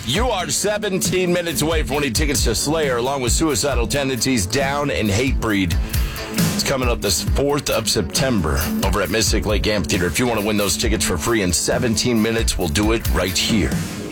You are 17 minutes away from winning tickets to Slayer, along with Suicidal Tendencies, Down, and Hatebreed. It's coming up this 4th of September over at Mystic Lake Amphitheater. If you want to win those tickets for free in 17 minutes, we'll do it right here.